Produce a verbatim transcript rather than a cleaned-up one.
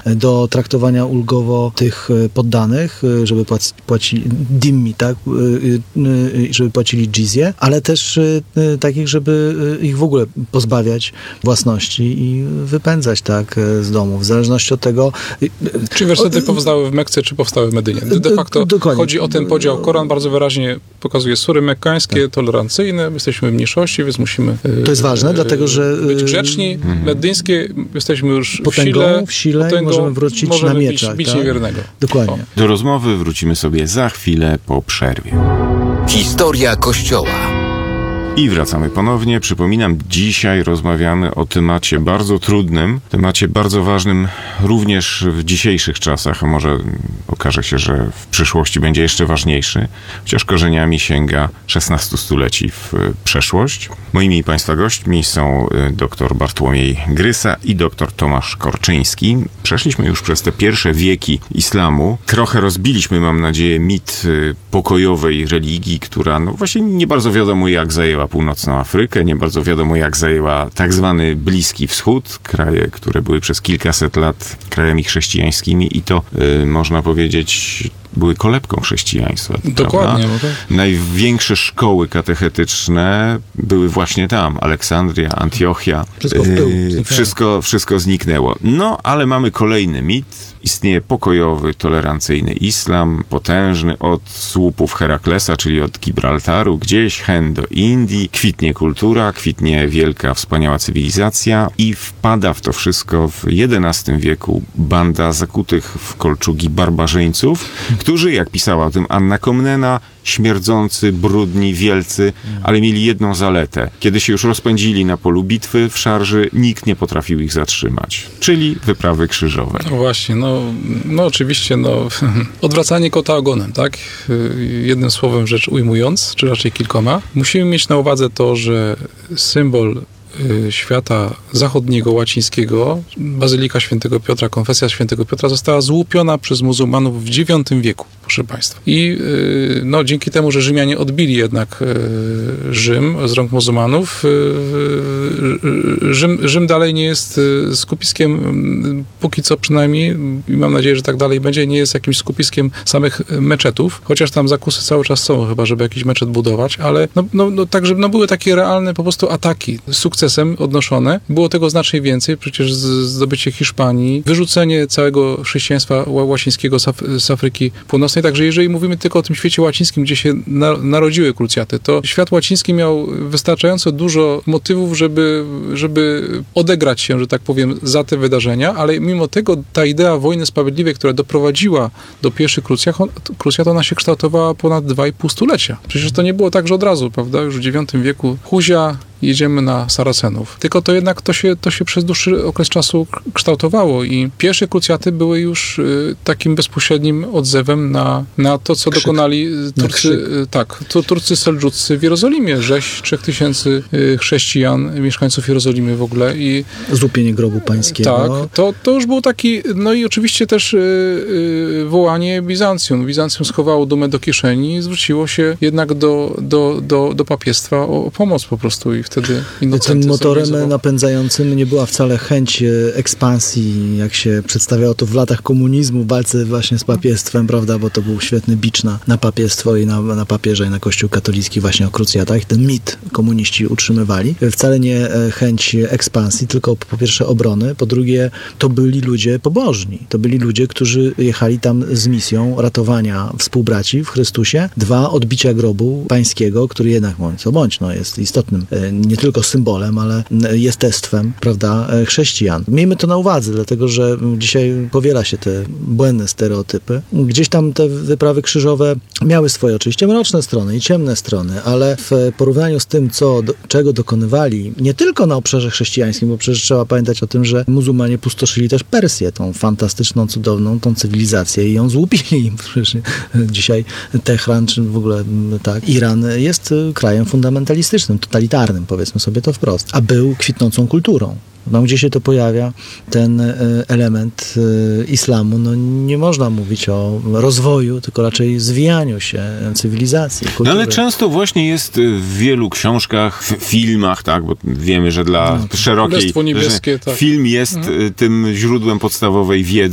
do traktowania ulgowo tych poddanych, żeby płac, płacili dimmi, tak, żeby płacili dżizję, ale też takich, żeby ich w ogóle pozbawiać własności i wypędzać, tak, z domu, w zależności od tego... Czy wersytety powstały w Mekce, czy powstały w Medynie? De facto Dokładnie. Chodzi o ten podział. Koran bardzo wyraźnie pokazuje sury mekkańskie, tak. tolerancyjne, jesteśmy w mniejszości, więc musimy to jest ważne, dlatego, że być grzeczni. Mhm. Medyńskie jesteśmy już potęgą, w sile, w sile potęgą, i możemy wrócić możemy na mieczach. Bić, bić tak? niewiernego. Dokładnie. O. Do rozmowy wrócimy sobie za chwilę po przerwie. Historia Kościoła. I wracamy ponownie. Przypominam, dzisiaj rozmawiamy o temacie bardzo trudnym, temacie bardzo ważnym również w dzisiejszych czasach, a może okaże się, że w przyszłości będzie jeszcze ważniejszy, chociaż korzeniami sięga szesnastu stuleci w przeszłość. Moimi i Państwa gośćmi są dr Bartłomiej Grysa i dr Tomasz Korczyński. Przeszliśmy już przez te pierwsze wieki islamu. Trochę rozbiliśmy, mam nadzieję, mit pokojowej religii, która no właśnie nie bardzo wiadomo jak zajęła północną Afrykę, nie bardzo wiadomo jak zajęła tak zwany Bliski Wschód, kraje, które były przez kilkaset lat krajami chrześcijańskimi i to y, można powiedzieć były kolebką chrześcijaństwa. Dokładnie. No tak. Największe szkoły katechetyczne były właśnie tam. Aleksandria, Antiochia. Wszystko w pył. Yy, wszystko, wszystko zniknęło. No, ale mamy kolejny mit. Istnieje pokojowy, tolerancyjny islam, potężny od słupów Heraklesa, czyli od Gibraltaru, gdzieś hen do Indii. Kwitnie kultura, kwitnie wielka, wspaniała cywilizacja i wpada w to wszystko w jedenastym wieku banda zakutych w kolczugi barbarzyńców, którzy, jak pisała o tym Anna Komnena, śmierdzący, brudni, wielcy, ale mieli jedną zaletę. Kiedy się już rozpędzili na polu bitwy w szarży, nikt nie potrafił ich zatrzymać. Czyli wyprawy krzyżowe. No właśnie, no, no oczywiście, no, odwracanie kota ogonem, tak? Jednym słowem rzecz ujmując, czy raczej kilkoma. Musimy mieć na uwadze to, że symbol świata zachodniego, łacińskiego, Bazylika Świętego Piotra, konfesja Świętego Piotra została złupiona przez muzułmanów w dziewiątym wieku, proszę Państwa. I no, dzięki temu, że Rzymianie odbili jednak Rzym z rąk muzułmanów, Rzym, Rzym dalej nie jest skupiskiem, póki co przynajmniej, i mam nadzieję, że tak dalej będzie, nie jest jakimś skupiskiem samych meczetów, chociaż tam zakusy cały czas są, chyba żeby jakiś meczet budować, ale no, no, no, także no, były takie realne po prostu ataki, sukcesem odnoszone. Było tego znacznie więcej, przecież zdobycie Hiszpanii, wyrzucenie całego chrześcijaństwa łacińskiego z, Af- z Afryki Północnej, także jeżeli mówimy tylko o tym świecie łacińskim, gdzie się na- narodziły krucjaty, to świat łaciński miał wystarczająco dużo motywów, żeby, żeby odegrać się, że tak powiem, za te wydarzenia, ale mimo tego ta idea wojny sprawiedliwej, która doprowadziła do pierwszych krucjat, on, krucjat, ona się kształtowała ponad dwa i pół stulecia. Przecież to nie było tak, że od razu, prawda, już w dziewiątym wieku Huzia, jedziemy na Saracenów. Tylko to jednak to się, to się przez dłuższy okres czasu kształtowało i pierwsze krucjaty były już y, takim bezpośrednim odzewem na, na to, co krzyk. dokonali Turcy, y, tak, to Turcy Seldżuccy w Jerozolimie. Rzeź trzech tysięcy y, chrześcijan, mieszkańców Jerozolimy w ogóle i złupienie grobu pańskiego. Tak, to, to już był taki, no i oczywiście też y, y, wołanie Bizancjum. Bizancjum schowało dumę do kieszeni i zwróciło się jednak do, do, do, do papiestwa o, o pomoc po prostu i wtedy tym motorem napędzającym nie była wcale chęć ekspansji, jak się przedstawiało to w latach komunizmu, w walce właśnie z papiestwem, prawda, bo to był świetny bicz na, na papiestwo i na, na papieża i na Kościół katolicki właśnie o krucjatach. Ten mit komuniści utrzymywali. Wcale nie chęć ekspansji, tylko po pierwsze obrony, po drugie to byli ludzie pobożni. To byli ludzie, którzy jechali tam z misją ratowania współbraci w Chrystusie. Dwa, odbicia grobu pańskiego, który jednak, co bądź, no, jest istotnym nie tylko symbolem, ale jestestwem, prawda, chrześcijan. Miejmy to na uwadze, dlatego że dzisiaj powiela się te błędne stereotypy. Gdzieś tam te wyprawy krzyżowe miały swoje oczywiście mroczne strony i ciemne strony, ale w porównaniu z tym, co, do, czego dokonywali, nie tylko na obszarze chrześcijańskim, bo przecież trzeba pamiętać o tym, że muzułmanie pustoszyli też Persję, tą fantastyczną, cudowną, tą cywilizację i ją złupili. Przecież dzisiaj Tehran, czy w ogóle tak, Iran jest krajem fundamentalistycznym, totalitarnym, powiedzmy sobie to wprost, a był kwitnącą kulturą. Tam, gdzie się to pojawia, ten element islamu, no nie można mówić o rozwoju, tylko raczej zwijaniu się cywilizacji, kultury. No ale często właśnie jest w wielu książkach, w filmach, tak, bo wiemy, że dla no, szerokiej, niebieskie, że tak. film jest mhm. tym źródłem podstawowej wiedzy,